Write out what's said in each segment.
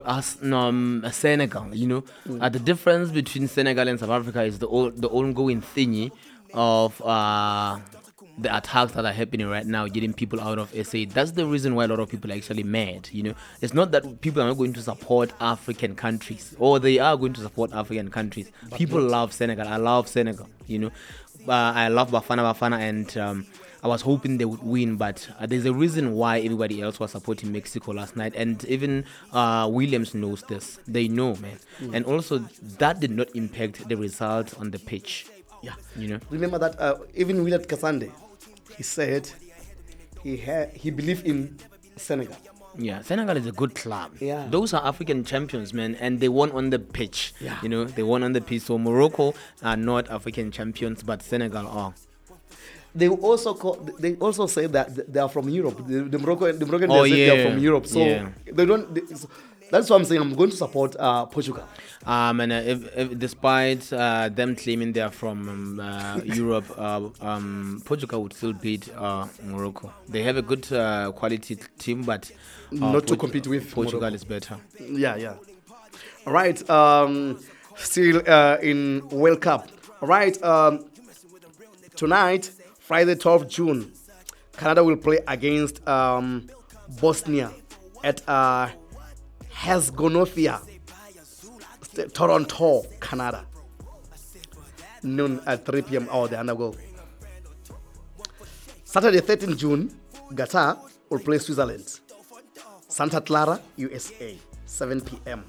Us, no, Senegal. The difference between Senegal and South Africa is the ongoing thingy of the attacks that are happening right now, getting people out of SA. That's the reason why a lot of people are actually mad. It's not that people are not going to support African countries, or they are going to support African countries. People love Senegal. I love Senegal. I love Bafana, and I was hoping they would win, but there's a reason why everybody else was supporting Mexico last night, and even Williams knows this. They know, man, and also that did not impact the result on the pitch. Yeah, Remember that even Willard Kasande, he said he believed in Senegal. Yeah, Senegal is a good club. Yeah. Those are African champions, man, and they won on the pitch. Yeah. They won on the pitch. So Morocco are not African champions, but Senegal are. They also say that they are from Europe. The Moroccan Oh, they yeah. are from Europe, so Yeah. they don't. That's why I'm saying I'm going to support Portugal. And if despite them claiming they are from Europe, Portugal would still beat Morocco. They have a good quality team, but Not to compete with Portugal Morocco. is better. Yeah. All right. Still in World Cup. All right. Tonight, Friday, 12th June, Canada will play against Bosnia at Herzegovina, Toronto, Canada. Noon at 3 p.m. hour the undergo. Saturday, 13th June, Qatar will play Switzerland. Santa Clara, USA, 7 p.m.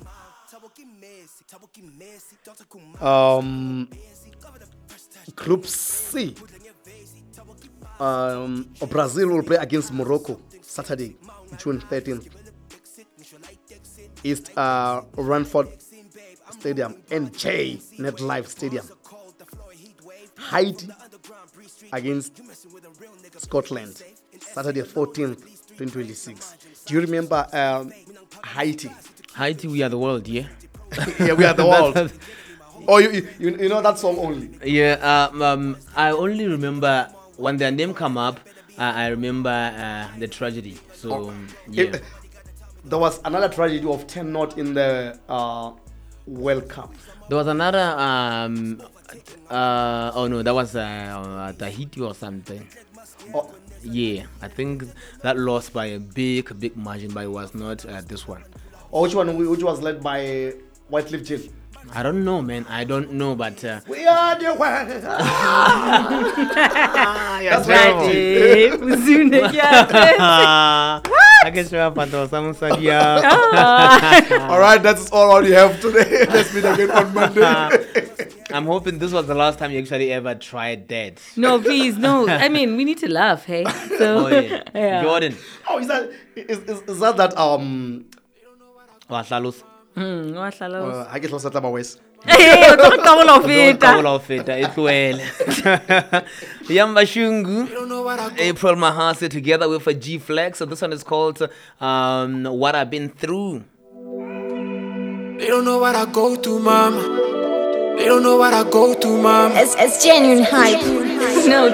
Group C. Brazil will play against Morocco Saturday, June 13th. East Ranford Stadium, NJ NetLife Stadium. Haiti against Scotland, Saturday 14th, 2026. Do you remember Haiti? Haiti, we are the world, yeah? Yeah, we are the world. Oh, you know that song only? Yeah, I only remember when their name come up, I remember the tragedy. So, yeah. There was another tragedy of 10 not in the World Cup. There was another, oh no, that was Tahiti or something. Oh, Yeah, I think that lost by a big margin, but it was not this one. or which was led by Whiteleaf Jail? I don't know, man. I don't know, but We are the world. that's right. All right, that's all we have today. Let's meet again on Monday. I'm hoping this was the last time you actually ever tried that. No, please, no. I mean, we need to laugh, hey? So, Oh yeah, yeah. Jordan. Oh, is that Wahlalos. Wahlala. I guess what's that about West? Hey, o tlo re tabola ho feta. Tabola ho feta, e tlohele. Yamba Shungu, April Mahase together with a G Flex. So this one is called What I've Been Through. They don't know what I go through, mama. They don't know what I go through, mama. It's genuine hype. No